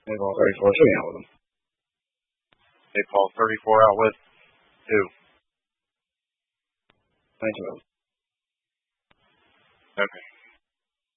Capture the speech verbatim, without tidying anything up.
Eight ball thirty-four. Shoot me out with them. Eight ball thirty-four out with two. Thank you. Okay.